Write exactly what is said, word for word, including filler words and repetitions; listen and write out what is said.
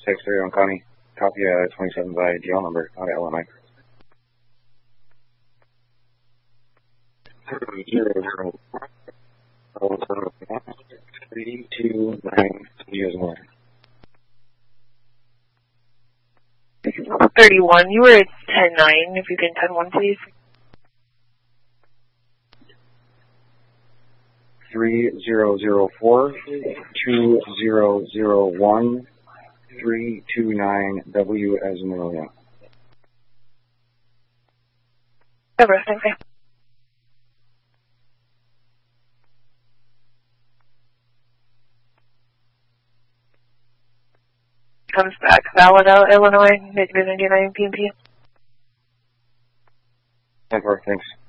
six three one County. Copy uh, twenty-seven by D L number out of Illinois. Zero zero three two nine years more. thirty-one, you were at ten nine, if you can ten one, please. Three zero zero four two zero zero one three two nine W as in William. Over, thanks. Comes back, Valado, Illinois, negative ninety-nine P M P. ten four, thanks.